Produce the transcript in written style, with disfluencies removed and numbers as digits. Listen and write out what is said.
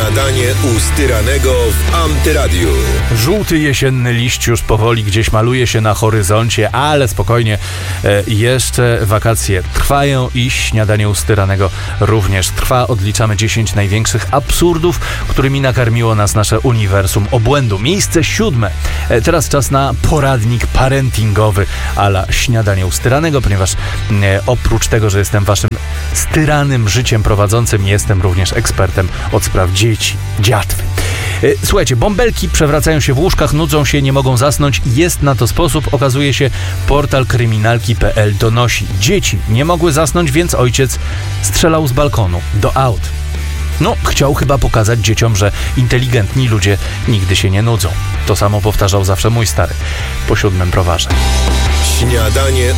Śniadanie u Styranego w Antyradiu. Żółty jesienny liść już powoli gdzieś maluje się na horyzoncie, ale spokojnie, jeszcze wakacje trwają i śniadanie u Styranego również trwa. Odliczamy 10 największych absurdów, którymi nakarmiło nas nasze uniwersum obłędu. Miejsce 7. Teraz czas na poradnik parentingowy a la śniadanie u Styranego, ponieważ oprócz tego, że jestem waszym styranym życiem prowadzącym, jestem również ekspertem od spraw dzieci, dziatwy. Słuchajcie, bąbelki przewracają się w łóżkach, nudzą się, nie mogą zasnąć. Jest na to sposób. Okazuje się, portal kryminalki.pl donosi. Dzieci nie mogły zasnąć, więc ojciec strzelał z balkonu do aut. No, chciał chyba pokazać dzieciom, że inteligentni ludzie nigdy się nie nudzą. To samo powtarzał zawsze mój stary po 7. browarze. Śniadanie